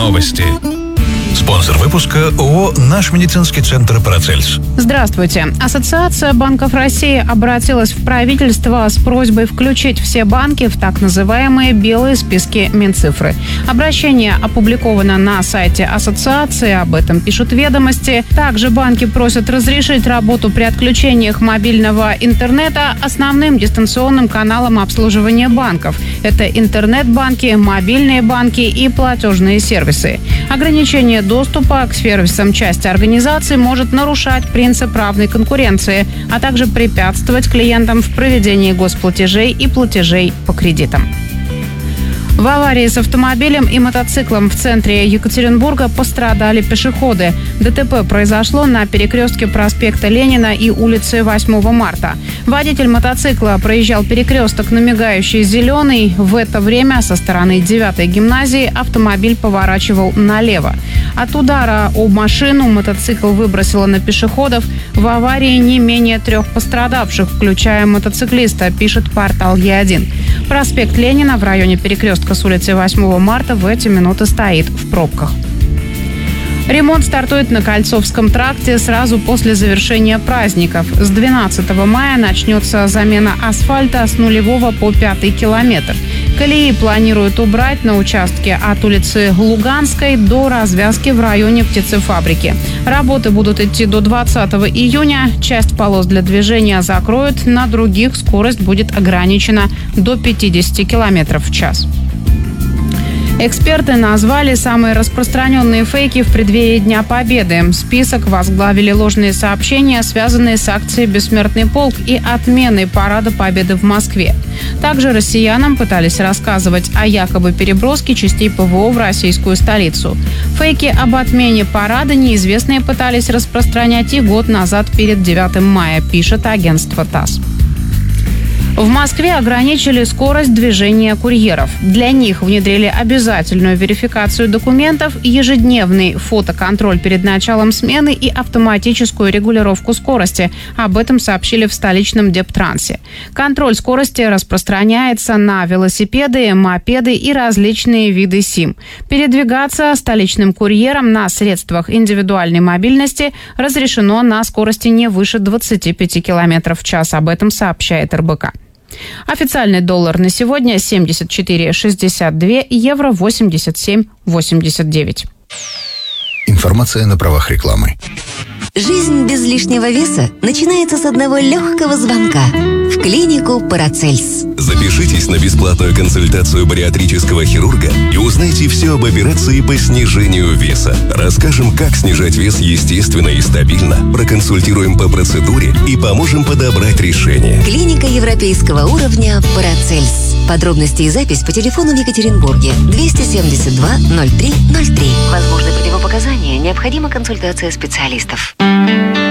Новости. Спонсор выпуска ООО «Наш медицинский центр Парацельс». Здравствуйте. Ассоциация банков России обратилась в правительство с просьбой включить все банки в так называемые белые списки Минцифры. Обращение опубликовано на сайте ассоциации, об этом пишут «Ведомости». Также банки просят разрешить работу при отключениях мобильного интернета основным дистанционным каналам обслуживания банков. Это интернет-банки, мобильные банки и платежные сервисы. Ограничение доступа к сервисам части организаций может нарушать принцип равной конкуренции, а также препятствовать клиентам в проведении госплатежей и платежей по кредитам. В аварии с автомобилем и мотоциклом в центре Екатеринбурга пострадали пешеходы. ДТП произошло на перекрестке проспекта Ленина и улицы 8 марта. Водитель мотоцикла проезжал перекресток на мигающий зеленый. В это время со стороны 9-й гимназии автомобиль поворачивал налево. От удара об машину мотоцикл выбросило на пешеходов. В аварии не менее 3 пострадавших, включая мотоциклиста, пишет портал Е1. Проспект Ленина в районе перекрестка с улицы 8 марта в эти минуты стоит в пробках. Ремонт стартует на Кольцовском тракте сразу после завершения праздников. С 12 мая начнется замена асфальта с 0 по 5 километр. Колеи планируют убрать на участке от улицы Луганской до развязки в районе птицефабрики. Работы будут идти до 20 июня. Часть полос для движения закроют, на других скорость будет ограничена до 50 километров в час. Эксперты назвали самые распространенные фейки в преддверии Дня Победы. Список возглавили ложные сообщения, связанные с акцией «Бессмертный полк» и отменой Парада Победы в Москве. Также россиянам пытались рассказывать о якобы переброске частей ПВО в российскую столицу. Фейки об отмене парада неизвестные пытались распространять и год назад перед 9 мая, пишет агентство ТАСС. В Москве ограничили скорость движения курьеров. Для них внедрили обязательную верификацию документов, ежедневный фотоконтроль перед началом смены и автоматическую регулировку скорости. Об этом сообщили в столичном Дептрансе. Контроль скорости распространяется на велосипеды, мопеды и различные виды СИМ. Передвигаться столичным курьерам на средствах индивидуальной мобильности разрешено на скорости не выше 25 км в час. Об этом сообщает РБК. Официальный доллар на сегодня 74,62, евро 87,89. Информация на правах рекламы. Жизнь без лишнего веса начинается с одного легкого звонка в клинику Парацельс. Запишитесь на бесплатную консультацию бариатрического хирурга и узнайте все об операции по снижению веса. Расскажем, как снижать вес естественно и стабильно. Проконсультируем по процедуре и поможем подобрать решение. Клиника европейского уровня Парацельс. Подробности и запись по телефону в Екатеринбурге 272 03 03. Возможны противопоказания, необходима консультация специалистов.